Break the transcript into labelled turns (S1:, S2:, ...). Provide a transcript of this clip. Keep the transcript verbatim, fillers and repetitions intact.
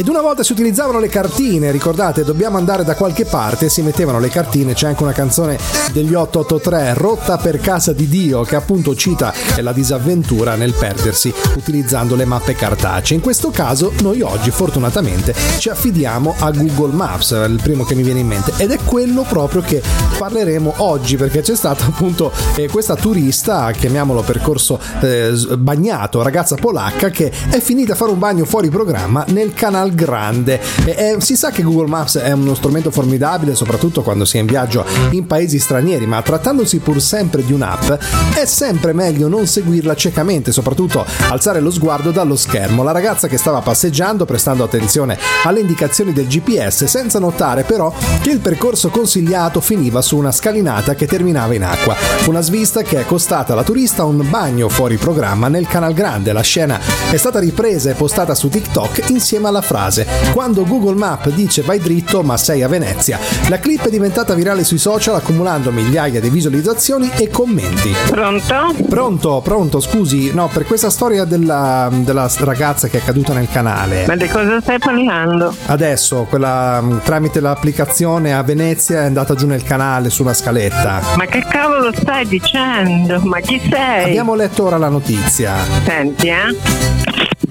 S1: Ed una volta si utilizzavano le cartine, ricordate, dobbiamo andare da qualche parte, si mettevano le cartine. C'è anche una canzone degli otto otto tre, Rotta per casa di Dio, che appunto cita la disavventura nel perdersi utilizzando le mappe cartacee. In questo caso noi oggi fortunatamente ci affidiamo a Google Maps, il primo che mi viene in mente, ed è quello proprio che parleremo oggi, perché c'è stata appunto eh, questa turista, chiamiamolo percorso eh, bagnato, ragazza polacca, che è finita a fare un bagno fuori programma nel Canal Grande. E, e, si sa che Google Maps è uno strumento formidabile soprattutto quando si è in viaggio in paesi stranieri, ma trattandosi pur sempre di un'app è sempre meglio non seguirla ciecamente, soprattutto alzare lo sguardo dallo schermo. La ragazza che stava passeggiando, prestando attenzione alle indicazioni del G P S, senza notare però che il percorso consigliato finiva su una scalinata che terminava in acqua. Una svista che è costata alla turista un bagno fuori programma nel Canal Grande. La scena è stata ripresa e postata su TikTok insieme alla frase: quando Google Maps dice vai dritto ma sei a Venezia. La clip è diventata virale sui social, accumulando migliaia di visualizzazioni e commenti.
S2: Pronto?
S1: Pronto, pronto, scusi, no, per questa storia della, della ragazza che è caduta nel canale.
S2: Ma di cosa stai parlando?
S1: Adesso, quella tramite l'applicazione a Venezia è andata giù nel canale su una scaletta.
S2: Ma che cavolo stai dicendo? Ma chi sei?
S1: Abbiamo letto ora la notizia.
S2: Senti, eh?